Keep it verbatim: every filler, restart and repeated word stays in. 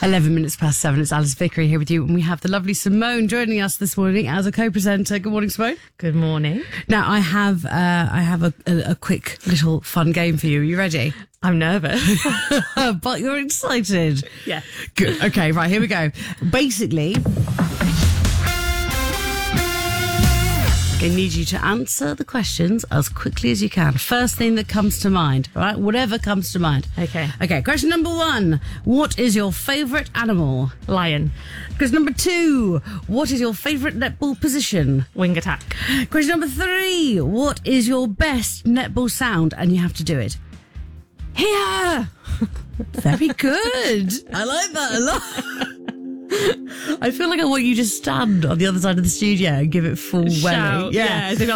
eleven minutes past seven. It's Alice Vickery here with you, and we have the lovely Simone joining us this morning as a co-presenter. Good morning, Simone. Good morning. Now, I have uh, I have a, a, a quick little fun game for you. Are you ready? I'm nervous. But you're excited. Yeah. Good. Okay, right, here we go. Basically, I need you to answer the questions as quickly as you can. First thing that comes to mind, all right? Whatever comes to mind. Okay. Okay, question number one. What is your favourite animal? Lion. Question number two. What is your favourite netball position? Wing attack. Question number three. What is your best netball sound? And you have to do it. Here! Very good. I like that a lot. I feel like I want you to stand on the other side of the studio and give it full welly. Shout. Yeah.